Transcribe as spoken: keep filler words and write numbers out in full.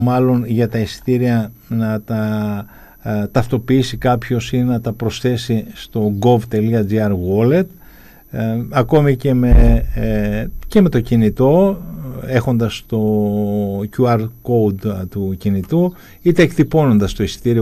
μάλλον για τα εισιτήρια να τα ε, ταυτοποιήσει κάποιος ή να τα προσθέσει στο gov.gr wallet, ε, ακόμη και με, ε, και με το κινητό, έχοντας το κιου αρ code του κινητού, είτε εκτυπώνοντας το εισιτήριο